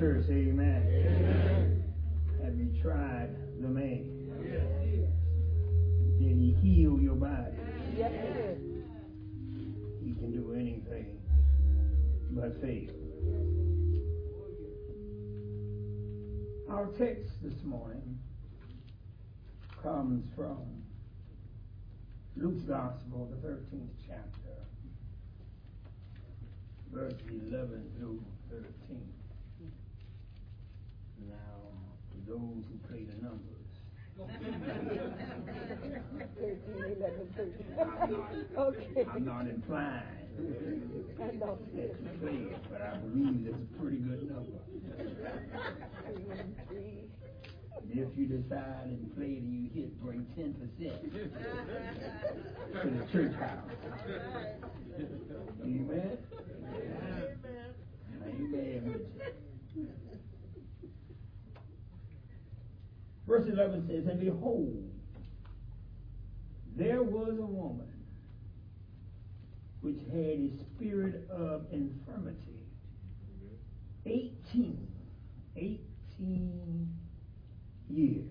church, amen. Amen. Have you tried the man? Yes. Did he heal your body? Yes. He can do anything but fail. Our text this morning comes from Luke's Gospel, the 13th chapter, verse 11 through 13. Now, for those who play the numbers, 13, 11, 13. I'm not implying that you play it, but I believe it's a pretty good number. If you decide and play it and you hit, bring 10% to the church house. Amen? Amen. Verse 11 says, and behold, there was a woman which had a spirit of infirmity 18 years,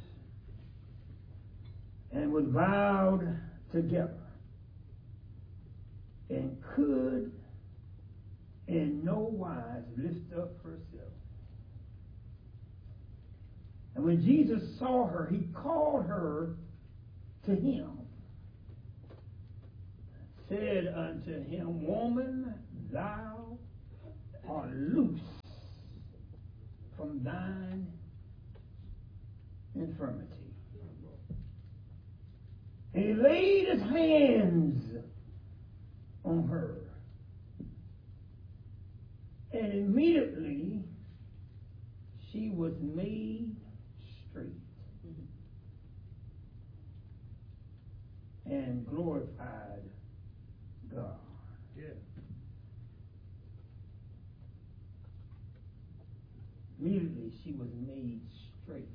and was bowed together, and could in no wise lift up herself. And when Jesus saw her, he called her to him, said unto him, woman, thou art loose from thine infirmity. And he laid his hands on her, and immediately she was made straight and glorified God. Yeah. Immediately she was made straight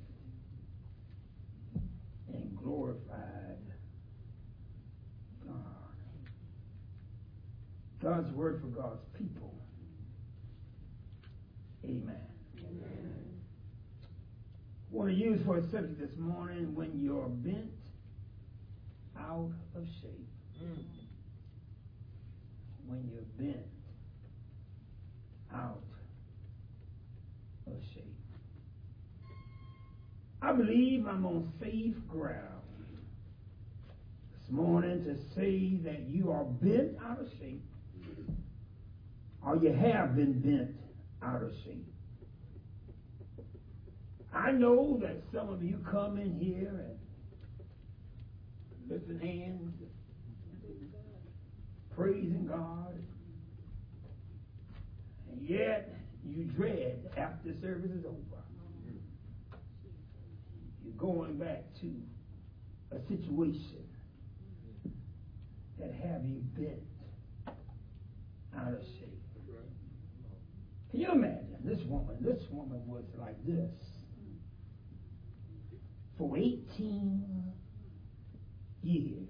and glorified God. God's word for God's people. Amen. Amen. I want to use for a subject this morning, when you're bent out of shape. When you're bent out of shape. I believe I'm on safe ground this morning to say that you are bent out of shape, or you have been bent out of shape. I know that some of you come in here and lifting hands, praising God, and yet you dread after the service is over. You're going back to a situation that have you bent out of shape. Can you imagine this woman? This woman was like this for 18 years.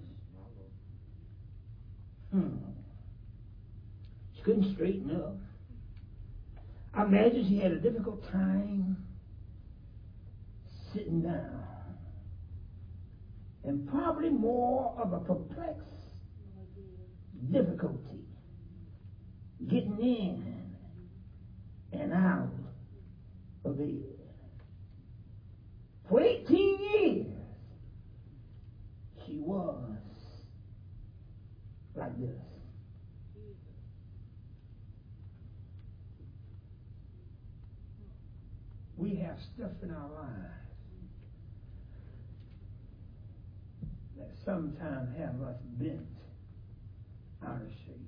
She couldn't straighten up. I imagine she had a difficult time sitting down, and probably more of a perplexed difficulty getting in and out of bed. For 18 years, she was like this. We have stuff in our lives that sometimes have us bent out of shape.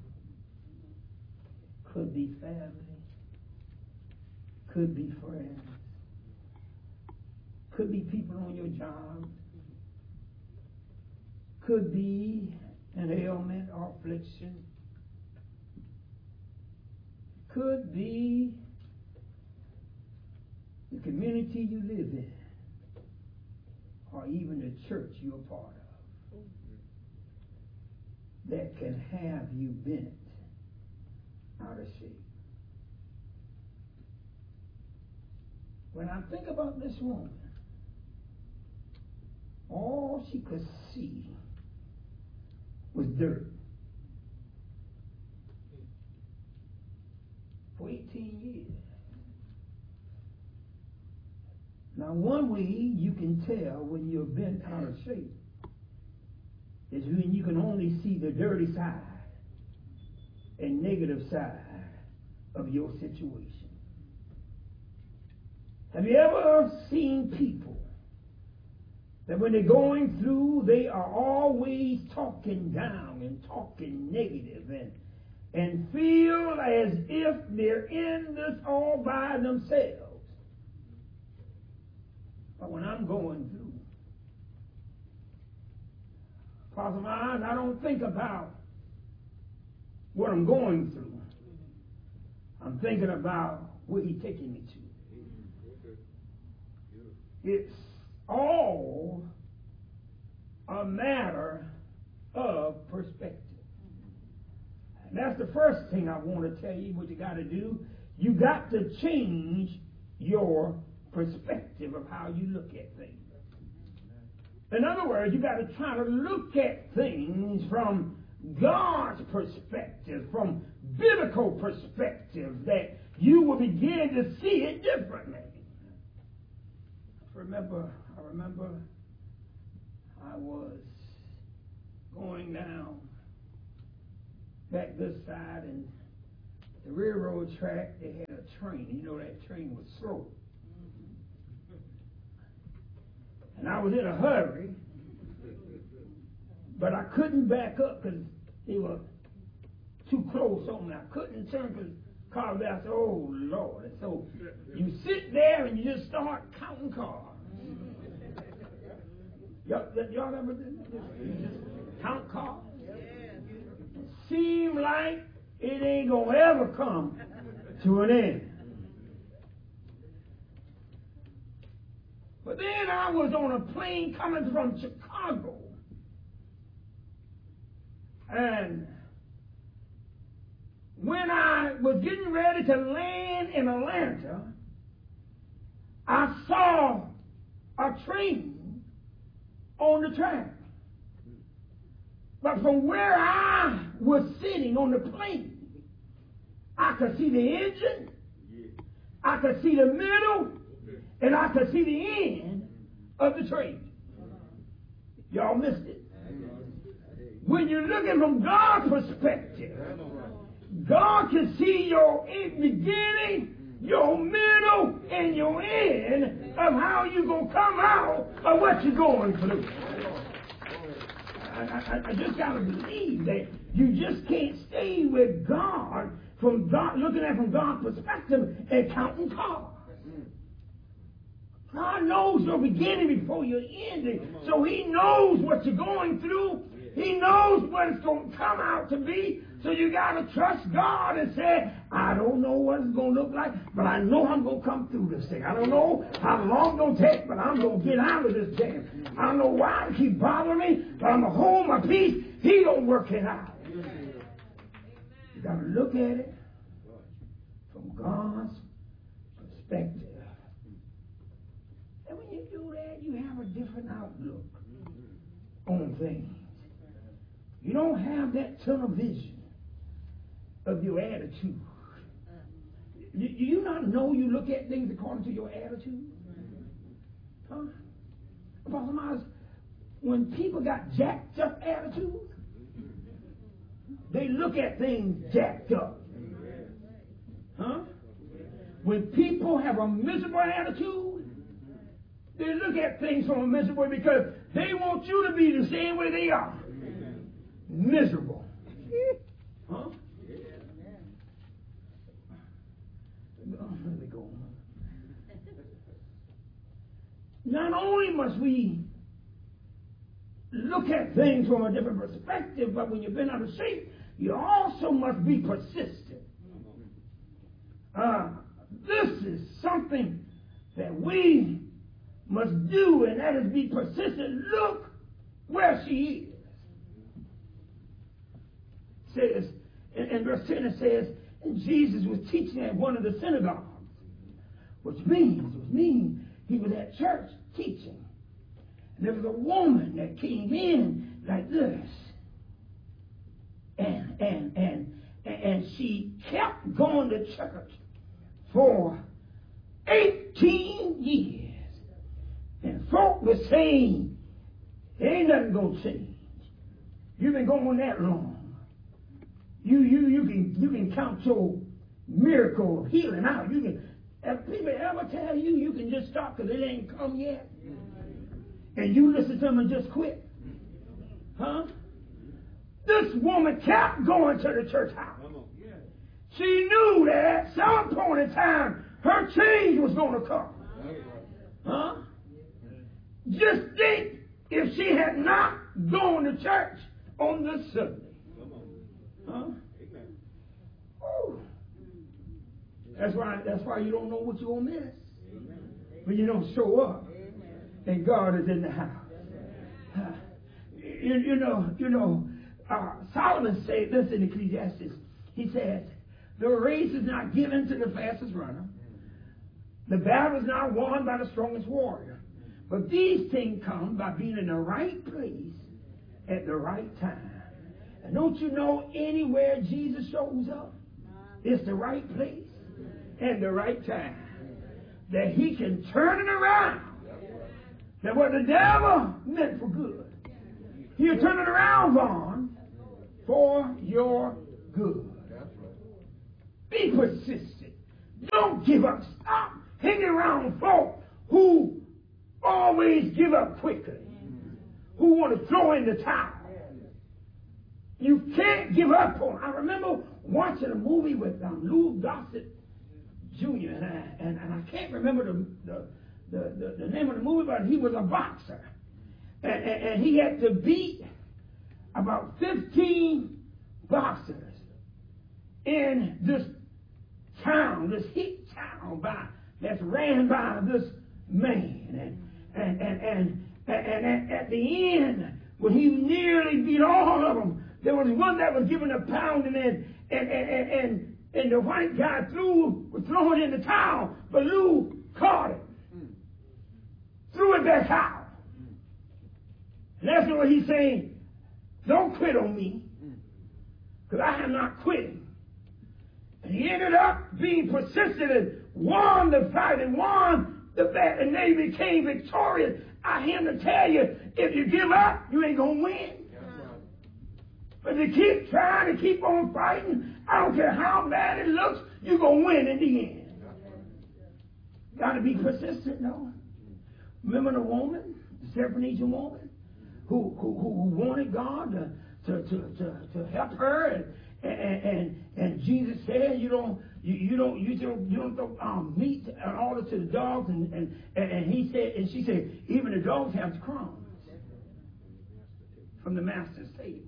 Could be family, could be friends, could be people on your job, could be an ailment or affliction, could be the community you live in, or even the church you're a part of, that can have you bent out of shape. When I think about this woman, all she could see was dirt. For 18 years. Now, one way you can tell when you're bent out of shape is when you can only see the dirty side and negative side of your situation. Have you ever seen people that when they're going through, they are always talking down and talking negative and feel as if they're in this all by themselves? But when I'm going through, Apostle Miles, I don't think about what I'm going through. I'm thinking about where He's taking me to. It's all a matter of perspective. And that's the first thing I want to tell you what you got to do. You got to change your perspective of how you look at things. In other words, you got to try to look at things from God's perspective, from biblical perspective, that you will begin to see it differently. I remember I was going down back this side, and the railroad track, they had a train. You know, that train was slow. And I was in a hurry, but I couldn't back up because they were too close on me. I couldn't turn because cars there. I said, oh, Lord. And so you sit there and you just start counting cars. Y'all ever did that? You just count cars? It seems like it ain't going to ever come to an end. But then I was on a plane coming from Chicago. And when I was getting ready to land in Atlanta, I saw a train on the track. But from where I was sitting on the plane, I could see the engine, I could see the middle, and I could see the end of the train. Y'all missed it. When you're looking from God's perspective, God can see your beginning, your middle, and your end of how you're going to come out of what you're going through. I just got to believe that you just can't stay with God, looking at it from God's perspective and counting cars. God knows your beginning before your ending. So He knows what you're going through. He knows what it's going to come out to be. So you got to trust God and say, I don't know what it's going to look like, but I know I'm going to come through this thing. I don't know how long it's going to take, but I'm going to get out of this jam. I don't know why it keeps bothering me, but I'm going to hold my peace. He going to work it out. You got to look at it from God's perspective. And when you do that, you have a different outlook on things. You don't have that tunnel vision of your attitude. Do you not know you look at things according to your attitude? Huh? Apostle Miles, when people got jacked up attitude, they look at things jacked up. Huh? When people have a miserable attitude, they look at things from a miserable way because they want you to be the same way they are. Miserable. Huh? Let me go on. Not only must we look at things from a different perspective, but when you've been out of shape, you also must be persistent. This is something that we must do, and that is be persistent. Look where she is. It says in verse 10, it says, and Jesus was teaching at one of the synagogues, which means he was at church teaching. And there was a woman that came in like this. And she kept going to church for 18 years. And folk were saying, ain't nothing gonna change. You've been going that long. You can count your miracle of healing out. You can, if people ever tell you you can just stop because it ain't come yet, and you listen to them and just quit, huh? This woman kept going to the church house. She knew that at some point in time her change was going to come. Huh? Just think if she had not gone to church on this Sunday. Huh? Ooh. That's why you don't know what you're going to miss. When you don't show up and God is in the house. You know, Solomon said this in Ecclesiastes. He says, the race is not given to the fastest runner. The battle is not won by the strongest warrior. But these things come by being in the right place at the right time. And don't you know anywhere Jesus shows up, it's the right place and the right time. That he can turn it around. That what the devil meant for good, he'll turn it around, Vaughn, for your good. Be persistent. Don't give up. Stop hanging around folk who always give up quickly, who want to throw in the towel. You can't give up on. I remember watching a movie with Lou Gossett Jr. and I can't remember the name of the movie, but he was a boxer, and he had to beat about 15 boxers in this town, this heat town that's ran by this man, and at the end, when he nearly beat all of them, there was one that was given a pound, and the white guy was throwing in the towel, but Lou caught it, threw it back out. And that's what he's saying. Don't quit on me, because I am not quitting. And he ended up being persistent and won the fight and won the battle, and they became victorious. I am to tell you, if you give up, you ain't going to win. But if you keep trying to keep on fighting, I don't care how bad it looks, you're going to win in the end. Got to be persistent, though. Remember the woman, the Syrophoenician woman, who wanted God to help her, and Jesus said, you don't throw meat and all to the dogs, and he said, and she said, even the dogs have crumbs from the master's table.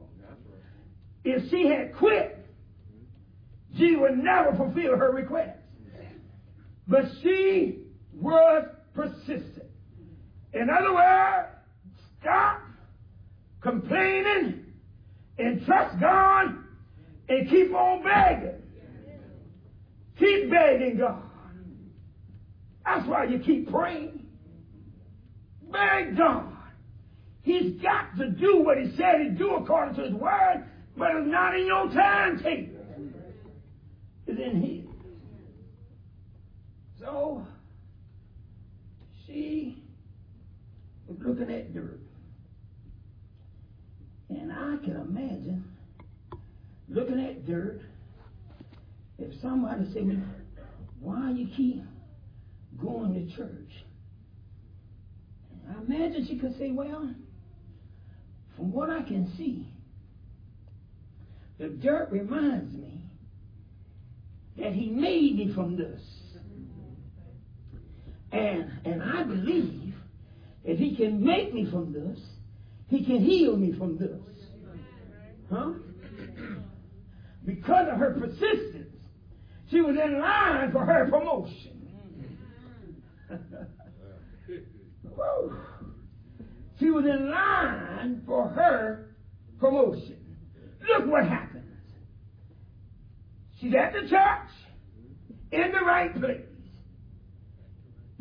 If she had quit, she would never fulfill her request. But she was persistent. In other words, stop complaining and trust God and keep on begging. Keep begging God. That's why you keep praying. Beg God. He's got to do what he said he'd do according to his word, but it's not in your timetable. It's in his. So, she was looking at dirt. And I can imagine looking at dirt, if somebody said, why you keep going to church? I imagine she could say, well, from what I can see, the dirt reminds me that he made me from this. And I believe if he can make me from this, he can heal me from this. Huh? Because of her persistence, she was in line for her promotion. Whoa. She was in line for her promotion. Look what happens. She's at the church, in the right place.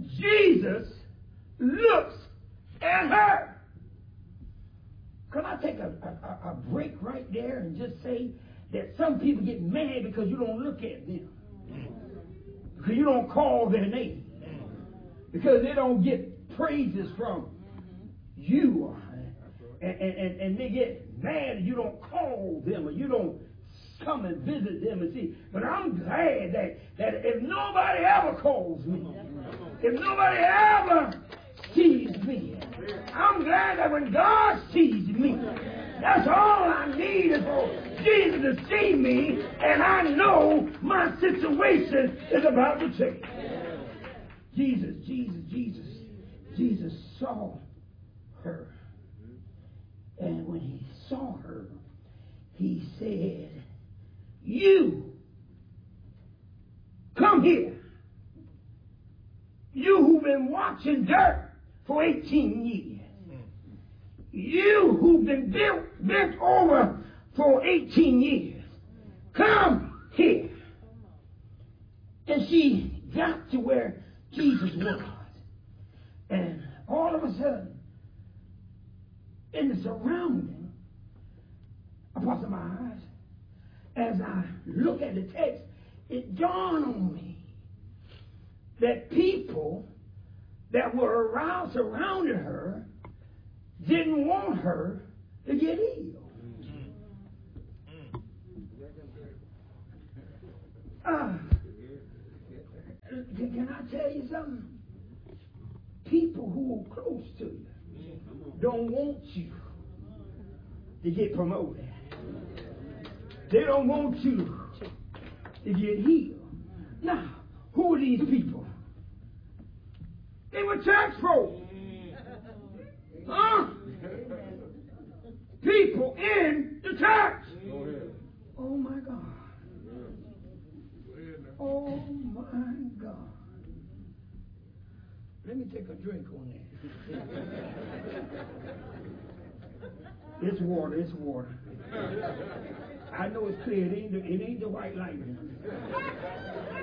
Jesus looks at her. Can I take a break right there and just say that some people get mad because you don't look at them, because you don't call their name, because they don't get praises from you, and they get mad and you don't call them or you don't come and visit them and see. But I'm glad that if nobody ever calls me, if nobody ever sees me, I'm glad that when God sees me, that's all I need is for Jesus to see me, and I know my situation is about to change. Jesus saw her. And when he saw her, he said, "You, come here. You who've been watching dirt for 18 years. You who've been bent over for 18 years. Come here." And she got to where Jesus was. And all of a sudden, in the surrounding, Apostle Myers, as I look at the text, it dawned on me that people that were around, surrounding her, didn't want her to get healed. Can I tell you something? People who are close to you don't want you to get promoted. They don't want you to get healed. Now, who are these people? They were church folk. Huh? People in the church. Oh my God. Oh my God. Let me take a drink on that. It's water. I know it's clear. It ain't the white lightning.